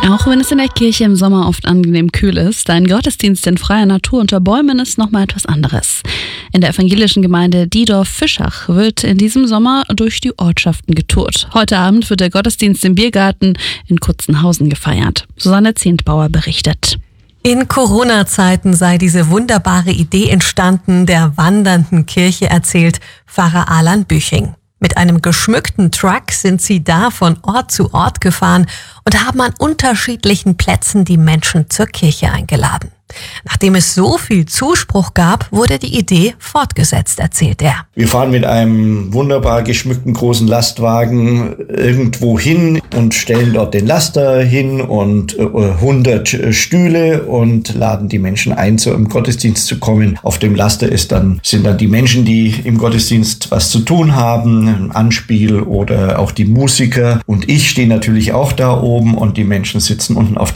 Auch wenn es in der Kirche im Sommer oft angenehm kühl ist, ein Gottesdienst in freier Natur unter Bäumen ist nochmal etwas anderes. In der evangelischen Gemeinde Diedorf-Fischach wird in diesem Sommer durch die Ortschaften getourt. Heute Abend wird der Gottesdienst im Biergarten in Kutzenhausen gefeiert. Susanne Zehntbauer berichtet. In Corona-Zeiten sei diese wunderbare Idee entstanden, der wandernden Kirche, erzählt Pfarrer Alan Büching. Mit einem geschmückten Truck sind sie da von Ort zu Ort gefahren und haben an unterschiedlichen Plätzen die Menschen zur Kirche eingeladen. Nachdem es so viel Zuspruch gab, wurde die Idee fortgesetzt, erzählt er. Wir fahren mit einem wunderbar geschmückten großen Lastwagen irgendwo hin und stellen dort den Laster hin und 100 Stühle und laden die Menschen ein, im Gottesdienst zu kommen. Auf dem Laster sind dann die Menschen, die im Gottesdienst was zu tun haben, ein Anspiel oder auch die Musiker. Und ich stehe natürlich auch da oben und die Menschen sitzen unten auf